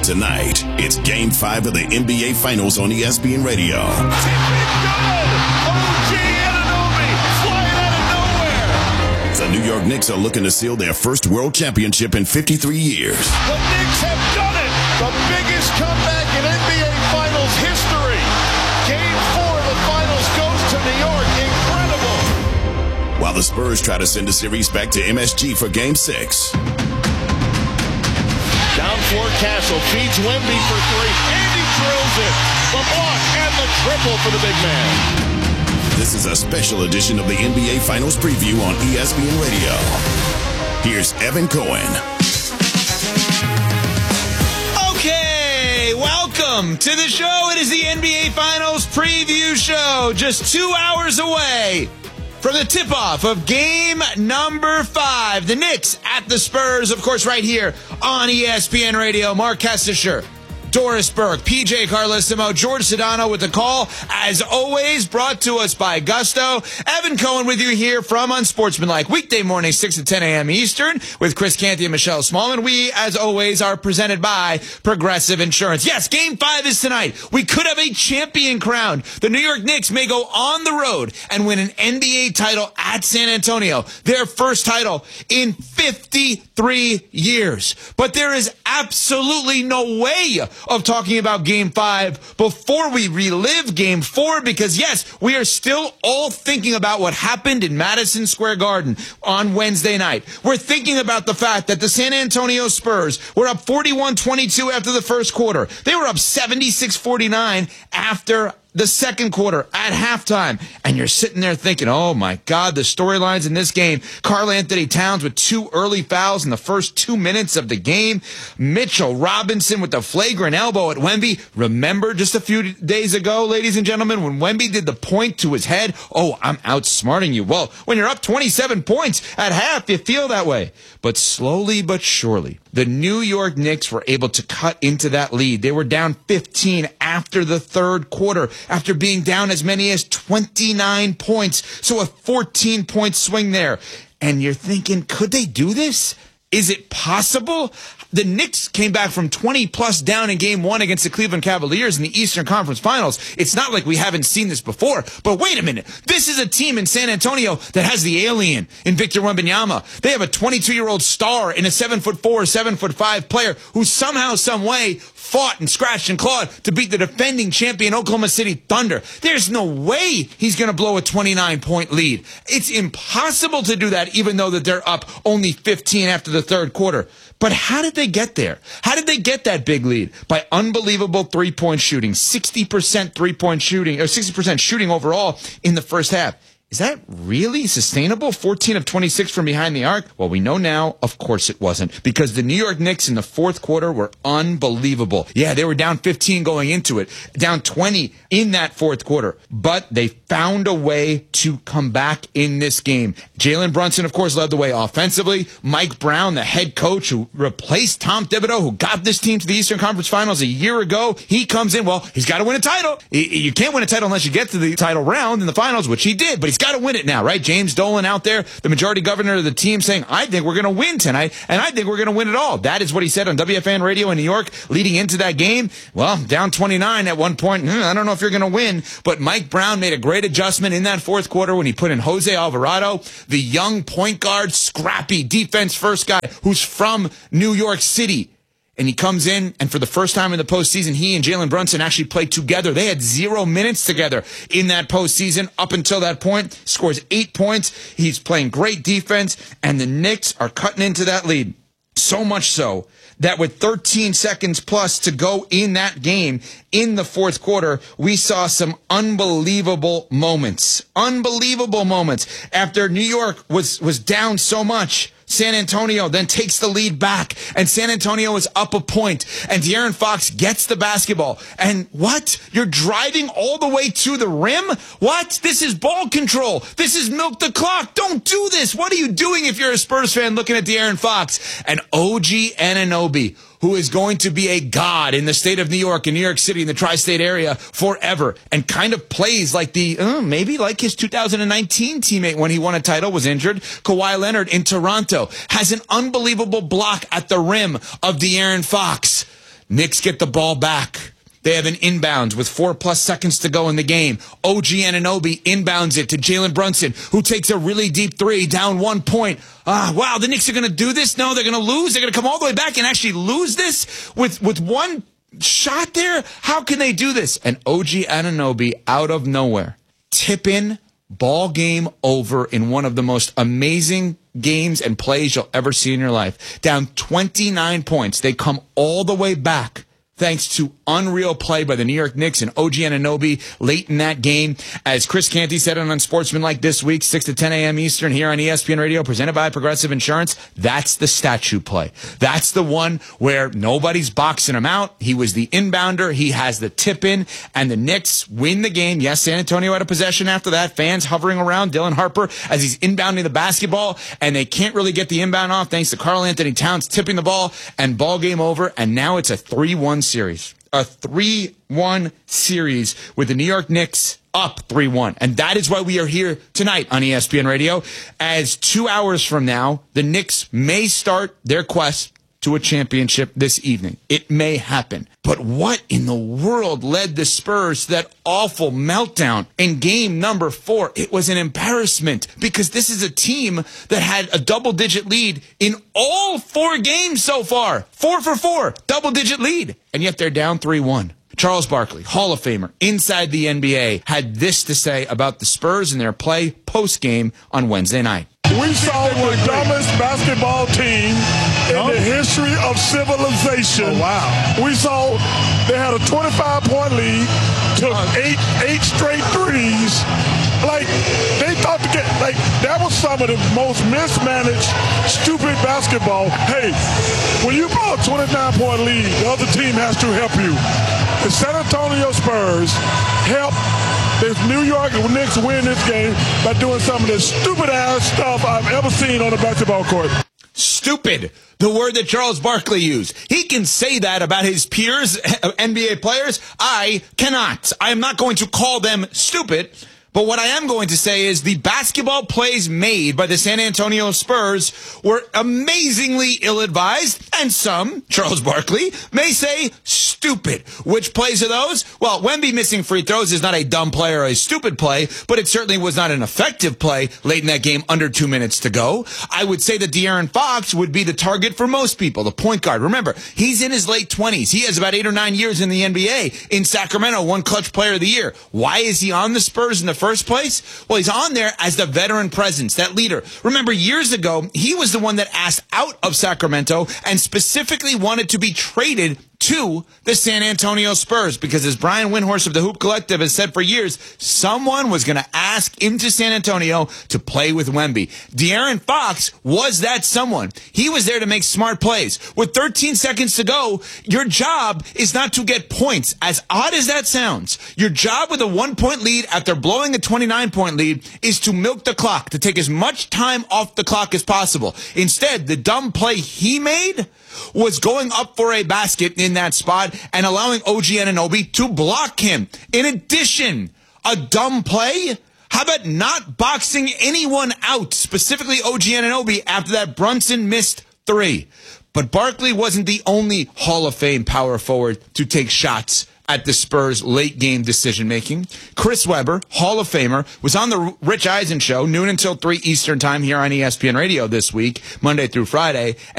Tonight, it's Game 5 of the NBA Finals on ESPN Radio. OG Anunoby flying out of nowhere. The New York Knicks are looking to seal their first world championship in 53 years. The Knicks have done it. The biggest comeback in NBA Finals history. Game 4 of the Finals goes to New York. Incredible. While the Spurs try to send the series back to MSG for Game 6. Down floor, Castle feeds Wemby for 3, and he drills it. The block and the triple for the big man. This is a special edition of the NBA Finals preview on ESPN Radio. Here's Evan Cohen. Okay, welcome to the show. It is the NBA Finals preview show, just 2 hours away from the tip-off of game number 5. The Knicks at the Spurs, of course, right here on ESPN Radio. Mark Kestisher, Doris Burke, PJ Carlissimo, George Sedano with the call. As always, brought to us by Gusto. Evan Cohen with you here from Unsportsmanlike. Weekday morning, 6 to 10 a.m. Eastern with Chris Canty and Michelle Smallman. We, as always, are presented by Progressive Insurance. Yes, Game 5 is tonight. We could have a champion crowned. The New York Knicks may go on the road and win an NBA title at San Antonio. Their first title in 53 years. But there is absolutely no way of talking about Game 5 before we relive Game 4, because yes, we are still all thinking about what happened in Madison Square Garden on Wednesday night. We're thinking about the fact that the San Antonio Spurs were up 41-22 after the first quarter. They were up 76-49 after the second quarter at halftime. And you're sitting there thinking, oh my God, the storylines in this game. Karl Anthony Towns with 2 early fouls in the first 2 minutes of the game. Mitchell Robinson with the flagrant elbow at Wemby. Remember just a few days ago, ladies and gentlemen, when Wemby did the point to his head? Oh, I'm outsmarting you. Well, when you're up 27 points at half, you feel that way. But slowly but surely, the New York Knicks were able to cut into that lead. They were down 15 after the third quarter, after being down as many as 29 points. So a 14-point swing there. And you're thinking, could they do this? Is it possible? The Knicks came back from 20-plus down in Game 1 against the Cleveland Cavaliers in the Eastern Conference Finals. It's not like we haven't seen this before. But wait a minute. This is a team in San Antonio that has the alien in Victor Wembanyama. They have a 22-year-old star in a 7'4", 7'5" player who somehow, some way fought and scratched and clawed to beat the defending champion Oklahoma City Thunder. There's no way he's going to blow a 29-point lead. It's impossible to do that, even though that they're up only 15 after the third quarter. But how did they get there? How did they get that big lead? By unbelievable three-point shooting, 60% three-point shooting, or 60% shooting overall in the first half. Is that really sustainable? 14 of 26 from behind the arc? Well, we know now, of course it wasn't, because the New York Knicks in the fourth quarter were unbelievable. Yeah, they were down 15 going into it, down 20 in that fourth quarter, but they found a way to come back in this game. Jalen Brunson, of course, led the way offensively. Mike Brown, the head coach who replaced Tom Thibodeau, who got this team to the Eastern Conference Finals a year ago, he comes in. Well, he's got to win a title. You can't win a title unless you get to the title round in the finals, which he did, but he's got to win it now, right? James Dolan out there, the majority governor of the team, saying, I think we're going to win tonight, and I think we're going to win it all. That is what he said on WFAN radio in New York leading into that game. Well, down 29 at one point. I don't know if you're going to win, but Mike Brown made a great adjustment in that fourth quarter when he put in Jose Alvarado, the young point guard, scrappy defense first guy who's from New York City. And he comes in, and for the first time in the postseason, he and Jalen Brunson actually played together. They had 0 minutes together in that postseason up until that point. Scores 8 points. He's playing great defense, and the Knicks are cutting into that lead. So much so that with 13 seconds plus to go in that game, in the fourth quarter, we saw some unbelievable moments. Unbelievable moments. After New York was down so much, San Antonio then takes the lead back, and San Antonio is up a point, and De'Aaron Fox gets the basketball. And what? You're driving all the way to the rim? What? This is ball control. This is milk the clock. Don't do this. What are you doing if you're a Spurs fan looking at De'Aaron Fox? And OG Anunoby, who is going to be a god in the state of New York, in New York City, in the tri-state area forever, and kind of plays like maybe like his 2019 teammate when he won a title, was injured, Kawhi Leonard in Toronto, has an unbelievable block at the rim of De'Aaron Fox. Knicks get the ball back. They have an inbounds with 4+ seconds to go in the game. OG Anunoby inbounds it to Jalen Brunson, who takes a really deep three, down 1 point. Wow, the Knicks are going to do this? No, they're going to lose. They're going to come all the way back and actually lose this with one shot there? How can they do this? And OG Anunoby, out of nowhere, tip in, ball game over in one of the most amazing games and plays you'll ever see in your life. Down 29 points. They come all the way back, thanks to unreal play by the New York Knicks and OG Anunoby late in that game. As Chris Canty said on Unsportsmanlike this week, 6 to 10 a.m. Eastern here on ESPN Radio, presented by Progressive Insurance, that's the statue play. That's the one where nobody's boxing him out. He was the inbounder. He has the tip-in, and the Knicks win the game. Yes, San Antonio had a possession after that. Fans hovering around Dylan Harper as he's inbounding the basketball, and they can't really get the inbound off thanks to Karl Anthony Towns tipping the ball, and ball game over, and now it's a 3-1 series. A 3-1 series with the New York Knicks up 3-1. And that is why we are here tonight on ESPN Radio, as 2 hours from now, the Knicks may start their quest to a championship this evening. It may happen. But what in the world led the Spurs to that awful meltdown in game number 4? It was an embarrassment, because this is a team that had a double-digit lead in all 4 games so far. 4 for 4, double-digit lead. And yet they're down 3-1. Charles Barkley, Hall of Famer, inside the NBA, had this to say about the Spurs and their play post-game on Wednesday night. We saw the dumbest basketball team in the history of civilization. Oh, wow. We saw they had a 25-point lead, took eight straight threes. Like, they thought to get, like, that was some of the most mismanaged, stupid basketball. Hey, when you blow a 29-point lead, the other team has to help you. The San Antonio Spurs help the New York Knicks win this game by doing some of the stupid-ass stuff I've ever seen on a basketball court. Stupid, the word that Charles Barkley used. He can say that about his peers, NBA players. I cannot. I am not going to call them stupid. But what I am going to say is the basketball plays made by the San Antonio Spurs were amazingly ill-advised, and some, Charles Barkley, may say stupid. Which plays are those? Well, Wemby missing free throws is not a dumb play or a stupid play, but it certainly was not an effective play late in that game under 2 minutes to go. I would say that De'Aaron Fox would be the target for most people, the point guard. Remember, he's in his late 20s. He has about 8 or 9 years in the NBA. In Sacramento, won Clutch Player of the Year. Why is he on the Spurs in the first place? Well, he's on there as the veteran presence, that leader. Remember, years ago, he was the one that asked out of Sacramento and specifically wanted to be traded to the San Antonio Spurs, because as Brian Windhorst of the Hoop Collective has said for years, someone was going to ask into San Antonio to play with Wemby. De'Aaron Fox was that someone. He was there to make smart plays. With 13 seconds to go, your job is not to get points. As odd as that sounds, your job with a 1-point lead after blowing a 29-point lead is to milk the clock, to take as much time off the clock as possible. Instead, the dumb play he made was going up for a basket in that spot and allowing OG Anunoby to block him. In addition, a dumb play? How about not boxing anyone out, specifically OG Anunoby, after that Brunson missed 3? But Barkley wasn't the only Hall of Fame power forward to take shots at the Spurs' late-game decision-making. Chris Webber, Hall of Famer, was on the Rich Eisen Show, noon until 3 Eastern Time here on ESPN Radio this week, Monday through Friday.